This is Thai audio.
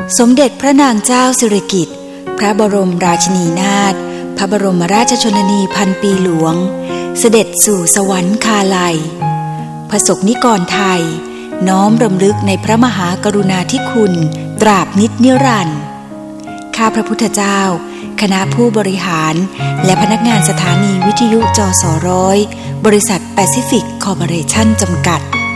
สมเด็จพระนางเจ้าสิริกิติ์พระบรมราชินีนาถพระบรมราชชนนีพันปีหลวงเสด็จสู่สวรรคาลัยประสบนิกรไทยน้อมรำลึกในพระมหากรุณาธิคุณตราบนิจนิรันดร์ข้าพระพุทธเจ้าคณะผู้บริหารและพนักงานสถานีวิทยุจส.100 บริษัทแปซิฟิกคอร์ปอเรชั่นจำกัด